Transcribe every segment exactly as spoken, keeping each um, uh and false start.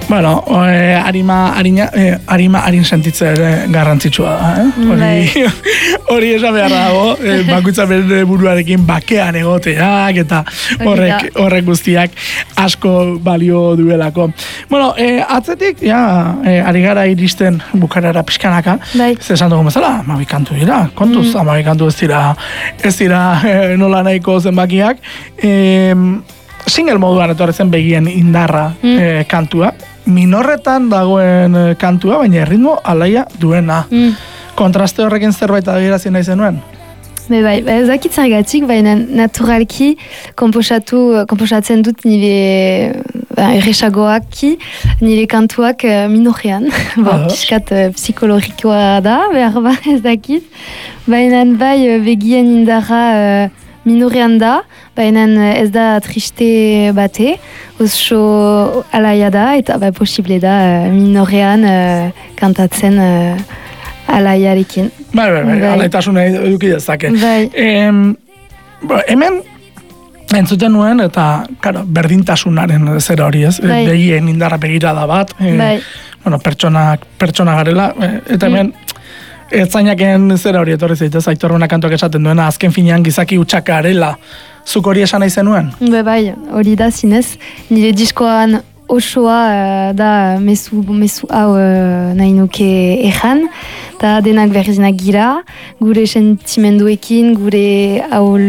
Bueno, e, arima, arina, e, arima harin sentitzea ere garrantzitsua da, eh? Hori, hori esan behar dago, e, bakoitza bere buruarekin bakean egoteak eta horrek, horrek guztiak asko balio duelako. Bueno, e, atzetik, ja, e, ari gara iristen bukarara pixkanaka, bai. Zesan dugu bezala, amabi kantu dira, kontuz, mm. amabi kantu ez dira, ez dira e, nola nahiko zenbakiak, e, single moduan etorrezen begien indarra mm. e, kantua, minorretan dagoen kantua, baina erritmo alaia duena. Mm. Kontraste horrekin zerbait adierazi nahi zenuen? Be bai, ez dakit zergatik, baina naturalki komposatu, komposatzen dut nire ba, erresagoaki, nire kantuak minorean. Bo, piskat psikologikoa da, behar ba, ez dakit. Baina bai begien indarra minorean da, baina ez da triste bate, oso alaia da, eta ba, posible da minorean uh, kantatzen uh, alaiarekin. Bai, bai, bai, bai. Alaitasuna eduki dezake. Bai. Em, bo, hemen entzuten nuen, eta claro, berdintasunaren zera hori ez, bai. Begien indarra begirada bat, e, bai. Bueno, pertsonak, pertsona garela, eta hemen mm. Ertzainaken zera hori etorri zaitez, Aitorruna kantuak esaten duena, azken finean gizaki utxaka arela, zuk hori esan nahi zenuen? Be bai, hori da zinez, nire diskoan osoa uh, da mezu, mezu hau uh, nahi nuke ejan, eta denak berdinak gira, gure sentimenduekin, gure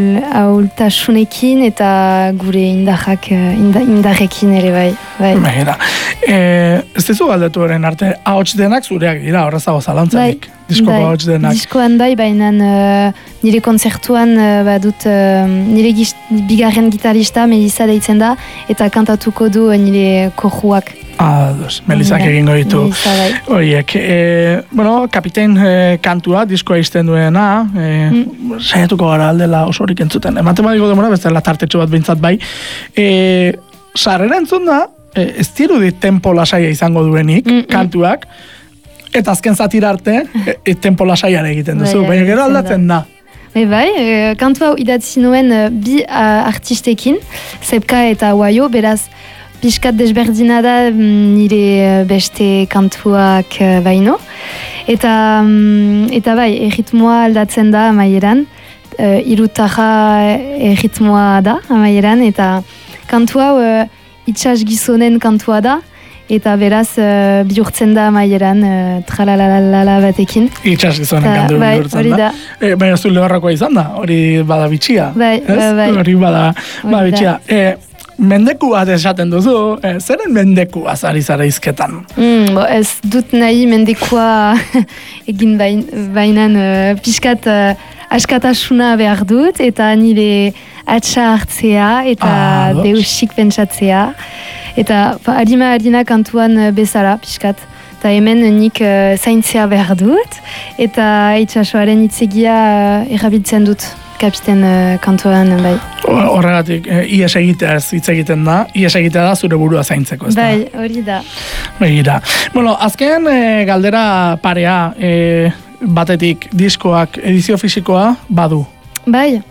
ahultasunekin, eta gure indarrak, inda, indarrekin ere bai. bai. Begira, e, ez dizu galdetu horren arte, ahots denak zureak dira, horrezago zalantzarik. Bai. Diskoko bai. ahots denak. Diskoan bai, baina uh, nire konzertuan uh, badut uh, nire giz, bigarren gitarista Melissa deitzen da, eta kantatuko du nire kojuak. Ah, dos, Melizak egingo ditu horiek. E, bueno, kapitein e, kantua, diskoa izten duena, e, mm. saiatuko gara aldela osorik entzuten. Ematen badiko demora, bezala tartetxo bat bintzat bai. E, sarrera entzun da, e, ez dirudi tempo lasaia izango duenik, mm -mm. kantuak, eta azken zatira arte, e, e, tempo lasaiara egiten duzu, baina gero aldatzen da. Bai, bai, e, kantu hau idatzi nuen uh, bi uh, artistekin, Zepka eta Waio, beraz, piskat desberdina da nire beste kantuak baino. Eta, eta bai, erritmoa aldatzen da amaieran, uh, irutarra erritmoa da amaieran, eta kantu hau uh, itxas gizonen kantua da, eta beraz uh, bihurtzen da amaieran uh, tralalalala batekin. Itxas gizonen kantu bai, bihurtzen da. da. E, baina zu lehorrakoa izan da, hori bada bitxia. Bai, bai, bai. Hori bada, bada bitxia. E, mendeku bat esaten duzu, eh, zeren mendeku azari zara izketan? Mm, bo, ez dut nahi mendekua egin bain, bainan uh, pixkat uh, askatasuna behar dut, eta nire atxa hartzea, eta ah, deusik pentsatzea. Eta adima adina kantuan bezala, pixkat. Eta hemen nik uh, zaintzea behar dut, eta itxasoaren itzegia uh, erabiltzen dut. Kapiten uh, kantuan, bai. Horregatik, e, ies egitea ez hitz egiten da, ies egitea da zure burua zaintzeko, ez da? Bai, hori da. Begira. Bueno, azken e, galdera parea, e, batetik diskoak edizio fisikoa badu? Bai,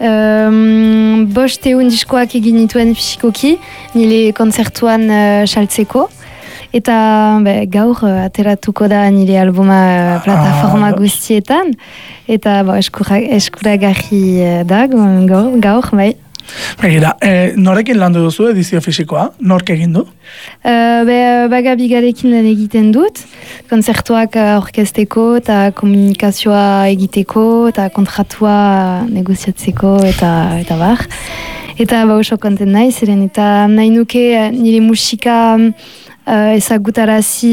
um, bost egun diskoak egin nituen fisikoki, nire konzertuan uh, saltzeko. Eta be, gaur uh, ateratuko da nire albuma uh, plataforma ah, guztietan. Eta bo, eskura, eskuragarri uh, da gaur, gaur bai. Begira, e, norekin landu duzu edizio fisikoa? Nork egin du? Uh, be, baga bigarekin lan egiten dut. Konzertuak uh, orkesteko eta komunikazioa egiteko eta kontratua negoziatzeko eta, eta bar. Eta ba, oso konten nahi, zeren eta nahi nuke nire musika Uh, ezagutarazi